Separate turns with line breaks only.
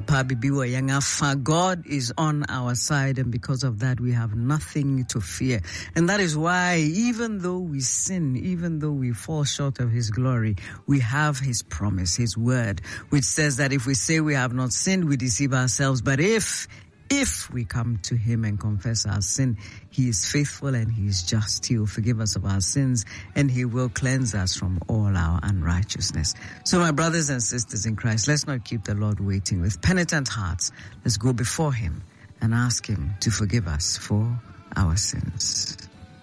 God is on our side, and because of that, we have nothing to fear. And that is why, even though we sin, even though we fall short of His glory, we have His promise, His word, which says that if we say we have not sinned, we deceive ourselves. But if we come to Him and confess our sin, He is faithful and He is just. He will forgive us of our sins and He will cleanse us from all our unrighteousness. So my brothers and sisters in Christ, let's not keep the Lord waiting. With penitent hearts, let's go before Him and ask Him to forgive us for our sins.